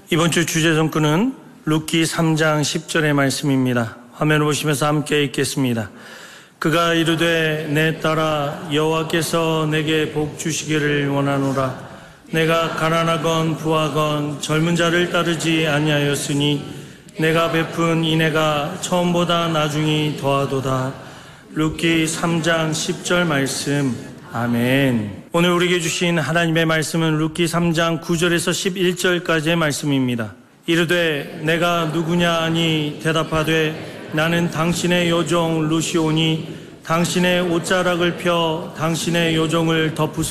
이번 주 주제 성구는 룻기 3장 10절의 말씀입니다. 화면을 보시면서 함께 읽겠습니다. 그가 이르되 내 딸아 여호와께서 내게 복 주시기를 원하노라. 내가 가난하건 부하건 젊은 자를 따르지 아니하였으니 내가 베푼 인애가 처음보다 나중이 더하도다. 룻기 3장 10절 말씀. 아멘. 오늘 우리에게 주신 하나님의 말씀은 룻기 3장 9절에서 11절까지의 말씀입니다. 이르되 내가 누구냐 하니 대답하되 나는 당신의 요종 루시오니 당신의 옷자락을 펴 당신의 요종을 덮으소서.